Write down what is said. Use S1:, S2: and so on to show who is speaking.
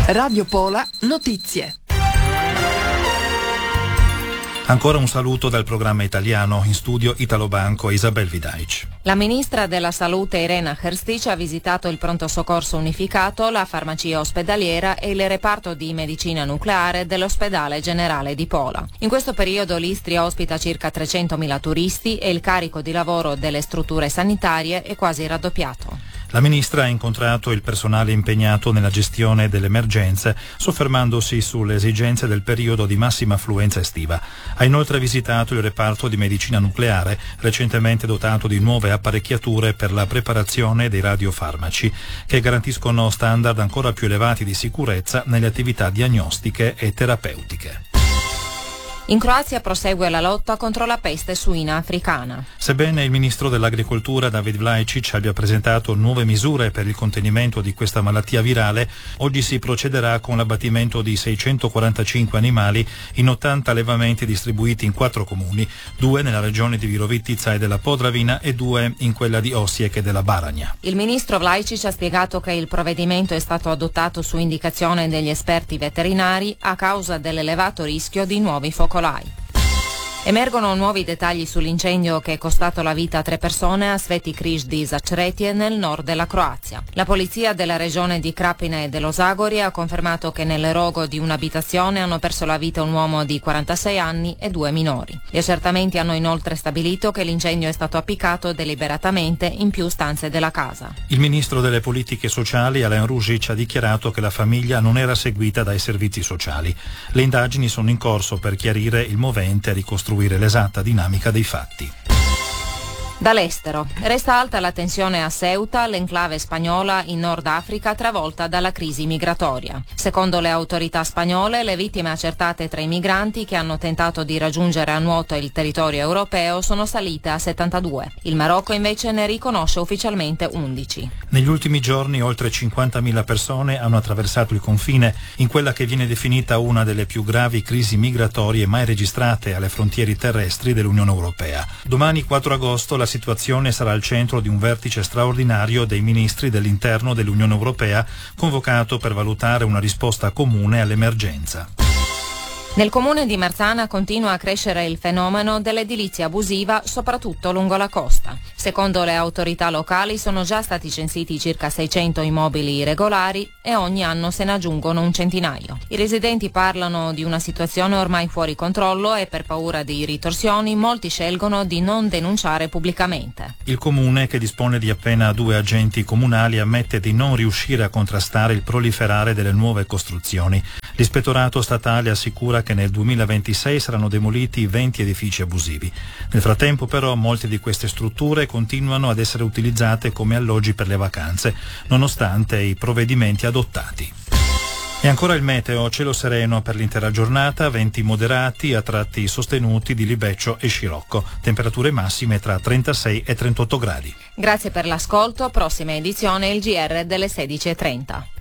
S1: Radio Pola Notizie.
S2: Ancora un saluto dal programma italiano, in studio Italo Banco e Isabel Vidaic.
S3: La ministra della Salute Irena Hrstic ha visitato il pronto soccorso unificato, la farmacia ospedaliera e il reparto di medicina nucleare dell'ospedale generale di Pola. In questo periodo l'Istria ospita circa 300.000 turisti e il carico di lavoro delle strutture sanitarie è quasi raddoppiato.
S2: La ministra ha incontrato il personale impegnato nella gestione delle emergenze, soffermandosi sulle esigenze del periodo di massima affluenza estiva. Ha inoltre visitato il reparto di medicina nucleare, recentemente dotato di nuove apparecchiature per la preparazione dei radiofarmaci, che garantiscono standard ancora più elevati di sicurezza nelle attività diagnostiche e terapeutiche.
S3: In Croazia prosegue la lotta contro la peste suina africana.
S2: Sebbene il ministro dell'Agricoltura David Vlajcic abbia presentato nuove misure per il contenimento di questa malattia virale, oggi si procederà con l'abbattimento di 645 animali in 80 allevamenti distribuiti in 4 comuni, 2 nella regione di Virovitica e della Podravina e 2 in quella di Osijek e della Baranja.
S3: Il ministro Vlajcic ha spiegato che il provvedimento è stato adottato su indicazione degli esperti veterinari a causa dell'elevato rischio di nuovi focolai. Emergono nuovi dettagli sull'incendio che è costato la vita a 3 persone a Sveti Križ di Začretje nel nord della Croazia. La polizia della regione di Krapina e dello Zagorje ha confermato che nel rogo di un'abitazione hanno perso la vita un uomo di 46 anni e 2 minori. Gli accertamenti hanno inoltre stabilito che l'incendio è stato appiccato deliberatamente in più stanze della casa.
S2: Il ministro delle politiche sociali Alain Ružić ha dichiarato che la famiglia non era seguita dai servizi sociali. Le indagini sono in corso per chiarire il movente e ricostruire l'esatta dinamica dei fatti.
S3: Dall'estero. Resta alta la tensione a Ceuta, l'enclave spagnola in Nord Africa travolta dalla crisi migratoria. Secondo le autorità spagnole, le vittime accertate tra i migranti che hanno tentato di raggiungere a nuoto il territorio europeo sono salite a 72. Il Marocco invece ne riconosce ufficialmente 11.
S2: Negli ultimi giorni oltre 50.000 persone hanno attraversato il confine in quella che viene definita una delle più gravi crisi migratorie mai registrate alle frontiere terrestri dell'Unione Europea. Domani 4 agosto la situazione sarà al centro di un vertice straordinario dei ministri dell'interno dell'Unione Europea convocato per valutare una risposta comune all'emergenza.
S3: Nel comune di Marzana continua a crescere il fenomeno dell'edilizia abusiva, soprattutto lungo la costa. Secondo le autorità locali sono già stati censiti circa 600 immobili irregolari e ogni anno se ne aggiungono un centinaio. I residenti parlano di una situazione ormai fuori controllo e per paura di ritorsioni molti scelgono di non denunciare pubblicamente.
S2: Il comune, che dispone di appena 2 agenti comunali, ammette di non riuscire a contrastare il proliferare delle nuove costruzioni. L'ispettorato statale assicura che nel 2026 saranno demoliti 20 edifici abusivi. Nel frattempo però molte di queste strutture continuano ad essere utilizzate come alloggi per le vacanze, nonostante i provvedimenti adottati. E ancora il meteo, cielo sereno per l'intera giornata, venti moderati a tratti sostenuti di Libeccio e Scirocco, temperature massime tra 36 e 38 gradi.
S3: Grazie per l'ascolto, prossima edizione il GR delle 16:30.